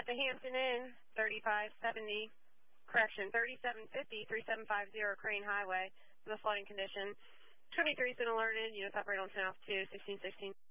the Hampton Inn, 3570, correction, 3750, 3750 Crane Highway, the flooding condition. 23's been alerted. Units operate on 10 altitude, 1616.